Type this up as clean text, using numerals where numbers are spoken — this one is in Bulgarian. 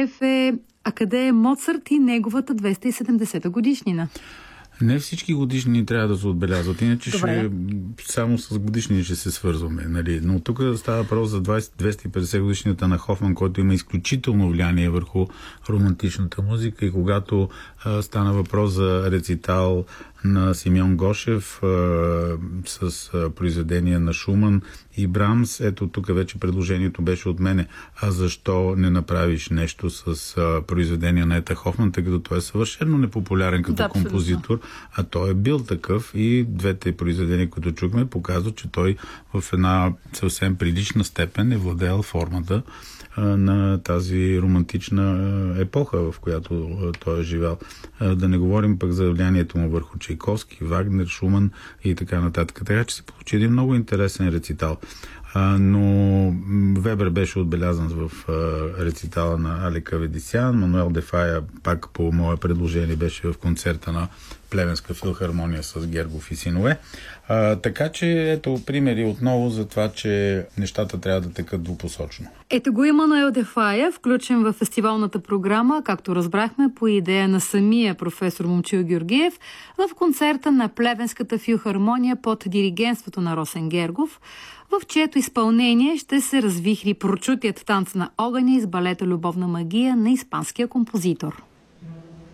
Георгиев а къде е Моцарт и неговата 270-та годишнина? Не всички годишнини трябва да се отбелязват, иначе само с годишнини ще се свързваме. Нали? Но тук става въпрос за 250 годишнината на Хофман, който има изключително влияние върху романтичната музика, и когато стана въпрос за рецитал на Симеон Гошев с произведения на Шуман и Брамс. Ето тук вече предложението беше от мене. А защо не направиш нещо с произведения на Ета Хофман, тъй като той е съвършено непопулярен като композитор, а той е бил такъв, и двете произведения, които чухме, показват, че той в една съвсем прилична степен е владеял формата на тази романтична епоха, в която той е живял. Да не говорим пък за влиянието му върху Чайковски, Вагнер, Шуман и така нататък. Така че се получи един много интересен рецитал. Но Вебер беше отбелязан в рецитала на Алека Ведисян, Мануел де Фая, пак по мое предложение, беше в концерта на Плевенска филхармония с Гергов и синове. Така че ето примери отново за това, че нещата трябва да текат двупосочно. Ето го и Мануел де Фая, включен в фестивалната програма, както разбрахме, по идея на самия професор Момчил Георгиев, в концерта на Плевенската филхармония под диригентството на Росен Гергов, в чието изпълнение ще се развихри прочутият танц на огъня из балета «Любовна магия» на испанския композитор.